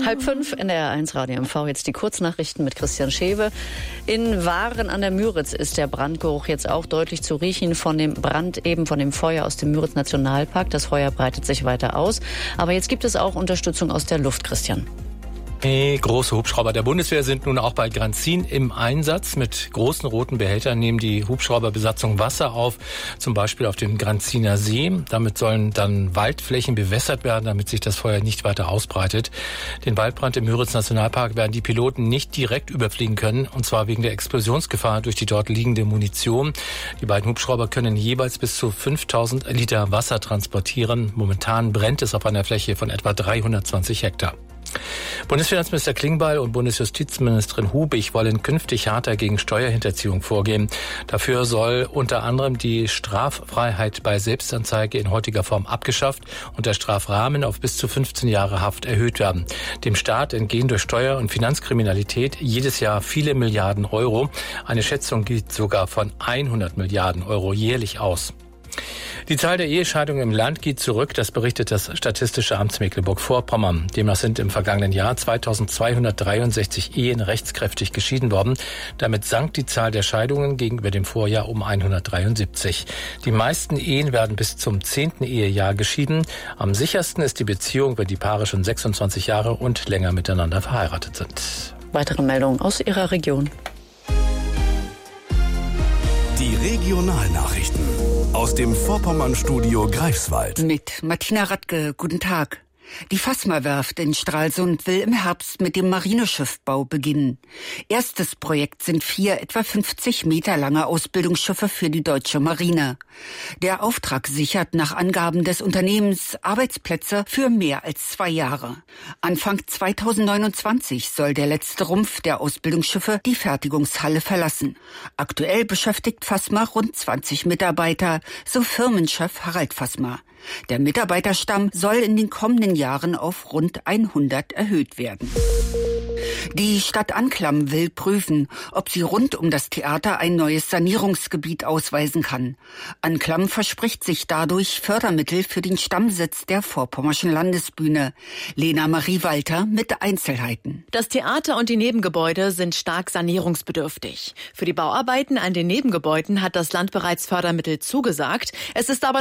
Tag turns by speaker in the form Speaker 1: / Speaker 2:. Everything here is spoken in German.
Speaker 1: 4:30 in der R1 Radio MV. Jetzt die Kurznachrichten mit Christian Schewe. In Waren an der Müritz ist der Brandgeruch jetzt auch deutlich zu riechen von dem Brand, eben von dem Feuer aus dem Müritz Nationalpark. Das Feuer breitet sich weiter aus. Aber jetzt gibt es auch Unterstützung aus der Luft, Christian.
Speaker 2: Große Hubschrauber der Bundeswehr sind nun auch bei Granzin im Einsatz. Mit großen roten Behältern nehmen die Hubschrauberbesatzung Wasser auf, zum Beispiel auf dem Granziner See. Damit sollen dann Waldflächen bewässert werden, damit sich das Feuer nicht weiter ausbreitet. Den Waldbrand im Müritz Nationalpark werden die Piloten nicht direkt überfliegen können, und zwar wegen der Explosionsgefahr durch die dort liegende Munition. Die beiden Hubschrauber können jeweils bis zu 5000 Liter Wasser transportieren. Momentan brennt es auf einer Fläche von etwa 320 Hektar. Bundesfinanzminister Klingbeil und Bundesjustizministerin Hubig wollen künftig härter gegen Steuerhinterziehung vorgehen. Dafür soll unter anderem die Straffreiheit bei Selbstanzeige in heutiger Form abgeschafft und der Strafrahmen auf bis zu 15 Jahre Haft erhöht werden. Dem Staat entgehen durch Steuer- und Finanzkriminalität jedes Jahr viele Milliarden Euro. Eine Schätzung geht sogar von 100 Milliarden Euro jährlich aus. Die Zahl der Ehescheidungen im Land geht zurück, das berichtet das Statistische Amt Mecklenburg-Vorpommern. Demnach sind im vergangenen Jahr 2263 Ehen rechtskräftig geschieden worden. Damit sank die Zahl der Scheidungen gegenüber dem Vorjahr um 173. Die meisten Ehen werden bis zum 10. Ehejahr geschieden. Am sichersten ist die Beziehung, wenn die Paare schon 26 Jahre und länger miteinander verheiratet sind.
Speaker 1: Weitere Meldungen aus Ihrer Region.
Speaker 3: Die Regionalnachrichten aus dem Vorpommern-Studio Greifswald.
Speaker 4: Mit Martina Radke, guten Tag. Die Fasma-Werft in Stralsund will im Herbst mit dem Marineschiffbau beginnen. Erstes Projekt sind 4 etwa 50 Meter lange Ausbildungsschiffe für die deutsche Marine. Der Auftrag sichert nach Angaben des Unternehmens Arbeitsplätze für mehr als 2 Jahre. Anfang 2029 soll der letzte Rumpf der Ausbildungsschiffe die Fertigungshalle verlassen. Aktuell beschäftigt Fasma rund 20 Mitarbeiter, so Firmenchef Harald Fasma. Der Mitarbeiterstamm soll in den kommenden Jahren auf rund 100 erhöht werden. Die Stadt Anklam will prüfen, ob sie rund um das Theater ein neues Sanierungsgebiet ausweisen kann. Anklam verspricht sich dadurch Fördermittel für den Stammsitz der Vorpommerschen Landesbühne. Lena Marie Walter mit Einzelheiten.
Speaker 5: Das Theater und die Nebengebäude sind stark sanierungsbedürftig. Für die Bauarbeiten an den Nebengebäuden hat das Land bereits Fördermittel zugesagt. Es ist aber